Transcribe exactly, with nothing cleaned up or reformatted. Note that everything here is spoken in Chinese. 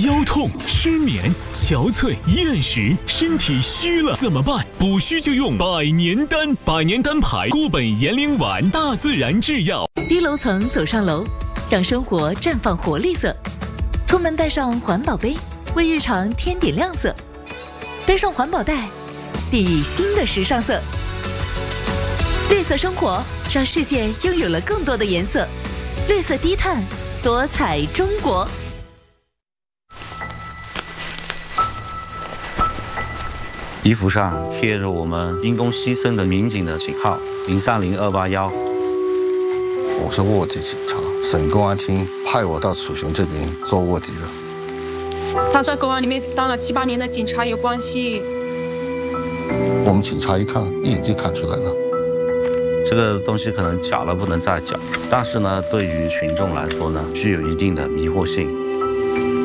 腰痛、失眠、憔悴、厌食，身体虚了怎么办？补虚就用百年丹，百年丹牌固本延龄丸，大自然制药。 低楼层走上楼，让生活绽放活力色。出门带上环保杯，为日常添点亮色。背上环保袋，递以新的时尚色。绿色生活，让世界拥有了更多的颜色。绿色低碳，多彩中国。 衣服上贴着我们因公牺牲的民警的警号零三零二八幺。 我是卧底警察，省公安厅派我到楚雄这边做卧底的。 他在公安里面当了七八年的警察，有关系。 我们警察一看，一眼就看出来了。 这个东西可能假了不能再假，但是呢，对于群众来说呢，具有一定的迷惑性。